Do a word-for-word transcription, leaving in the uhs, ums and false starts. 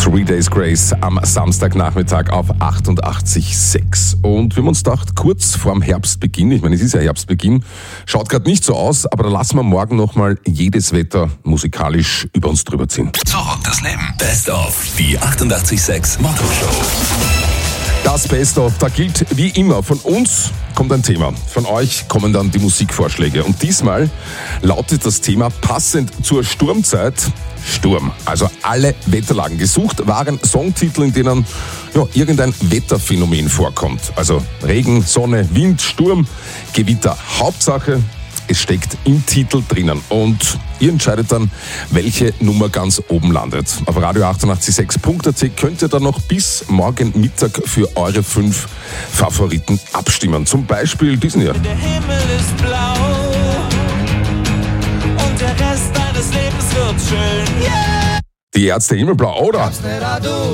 Three Days Grace am Samstagnachmittag auf achtundachtzig Komma sechs. Und wir haben uns gedacht, kurz vorm Herbstbeginn, ich meine, es ist ja Herbstbeginn, schaut gerade nicht so aus, aber da lassen wir morgen nochmal jedes Wetter musikalisch über uns drüber ziehen. Zurück das Leben. Best of die achtundachtzig Komma sechs Motto-Show. Das Best-of, da gilt wie immer, von uns kommt ein Thema, von euch kommen dann die Musikvorschläge. Und diesmal lautet das Thema passend zur Sturmzeit Sturm. Also alle Wetterlagen. Gesucht waren Songtitel, in denen ja, irgendein Wetterphänomen vorkommt. Also Regen, Sonne, Wind, Sturm, Gewitter. Hauptsache, es steckt im Titel drinnen und ihr entscheidet dann, welche Nummer ganz oben landet. Auf radio achtundachtzig Komma sechs punkt a t könnt ihr dann noch bis morgen Mittag für eure fünf Favoriten abstimmen. Zum Beispiel diesen hier. Der Himmel ist blau und der Rest deines Lebens wird schön. Yeah! Die Ärzte Himmelblau, oder?